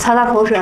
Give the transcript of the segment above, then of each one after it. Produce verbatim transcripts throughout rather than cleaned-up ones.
擦擦口水。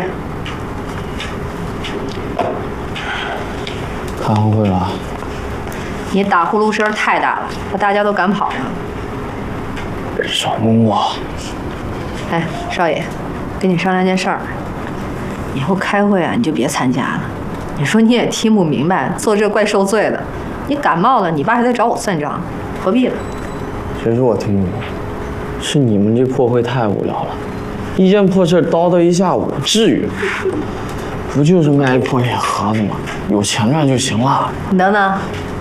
开完会了。 你打呼噜声太大了，把大家都赶跑了。 少蒙我。 哎，少爷，跟你商量件事儿。以后开会啊，你就别参加了。你说你也听不明白，做这怪受罪的。你感冒了，你爸还得找我算账，何必了？ 谁说我听不懂？是你们这破会太无聊了，一件破事叨叨一下午，至于吗？不就是卖一破铁盒子吗？有钱赚就行了。 你等等，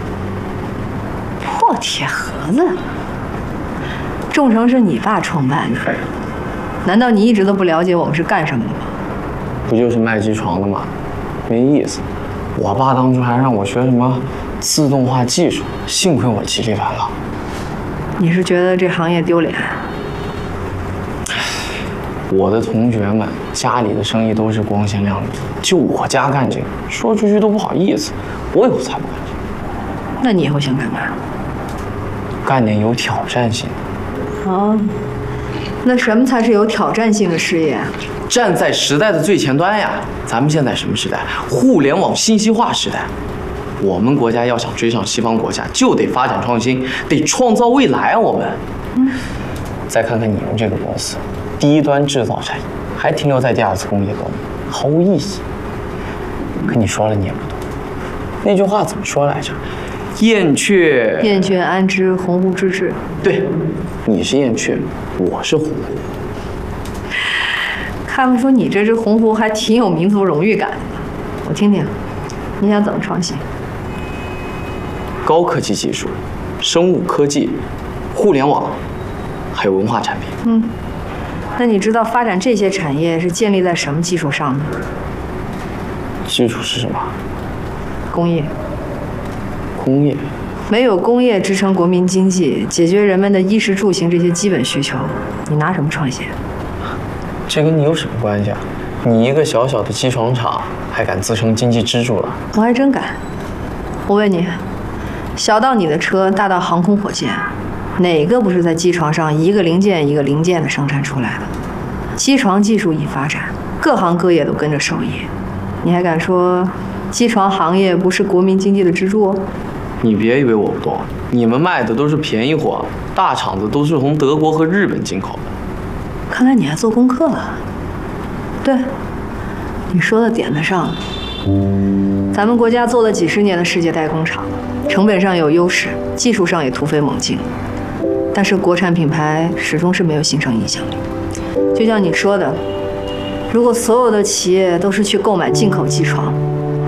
破铁盒子，众诚是你爸创办的，难道你一直都不了解我们是干什么的吗？ 不就是卖机床的吗？没意思。我爸当初还让我学什么自动化技术，幸亏我极力反抗。 你是觉得这行业丢脸？ 我的同学们家里的生意都是光鲜亮丽，就我家干这个，说出去都不好意思。我以后才不干这个。 那你以后想干嘛？ 干点有挑战性的。 哦，那什么才是有挑战性的事业？ 站在时代的最前端呀！咱们现在什么时代？互联网信息化时代。我们国家要想追上西方国家，就得发展创新，得创造未来啊！我们。嗯。再看看你们这个公司。低端制造产业还停留在第二次工业革命，毫无意义。跟你说了你也不懂，那句话怎么说来着？燕雀燕雀安知鸿鹄之志。 对，你是燕雀，我是鸿鹄。 看不出你这只鸿鹄还挺有民族荣誉感的。我听听，你想怎么创新？ 高科技技术、生物科技、互联网，还有文化产品。 嗯。那你知道发展这些产业是建立在什么基础上呢？ 基础是什么？ 工业。 工业。 没有工业支撑国民经济，解决人们的衣食住行这些基本需求，你拿什么创新？ 这跟你有什么关系啊？你一个小小的机床厂，还敢自称经济支柱了？ 我还真敢。我问你，小到你的车，大到航空火箭。哪个不是在机床上一个零件一个零件的生产出来的？机床技术一发展，各行各业都跟着受益。你还敢说机床行业不是国民经济的支柱？ 你别以为我不懂，你们卖的都是便宜货，大厂子都是从德国和日本进口的。 看来你还做功课了。对，你说的点子上。咱们国家做了几十年的世界代工厂，成本上有优势，技术上也突飞猛进。但是国产品牌始终是没有形成影响力。就像你说的，如果所有的企业都是去购买进口机床，